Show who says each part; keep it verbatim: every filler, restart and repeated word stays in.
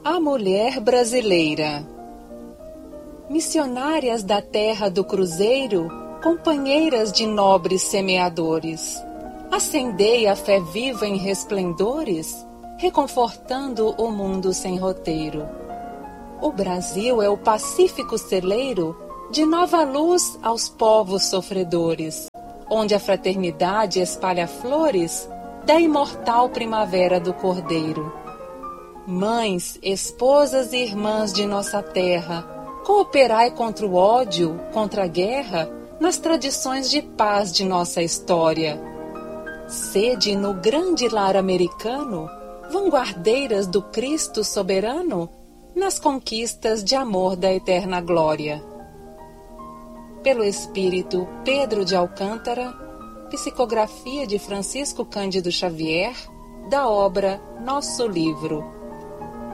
Speaker 1: A mulher brasileira. Missionárias da terra do cruzeiro, companheiras de nobres semeadores, acendei a fé viva em resplendores, reconfortando o mundo sem roteiro. O Brasil é o pacífico celeiro de nova luz aos povos sofredores, onde a fraternidade espalha flores da imortal primavera do Cordeiro. Mães, esposas e irmãs de nossa terra, cooperai contra o ódio, contra a guerra, nas tradições de paz de nossa história. Sede no grande lar americano, vanguardeiras do Cristo soberano, nas conquistas de amor da eterna glória. Pelo Espírito Pedro de Alcântara, psicografia de Francisco Cândido Xavier, da obra Nosso Livro.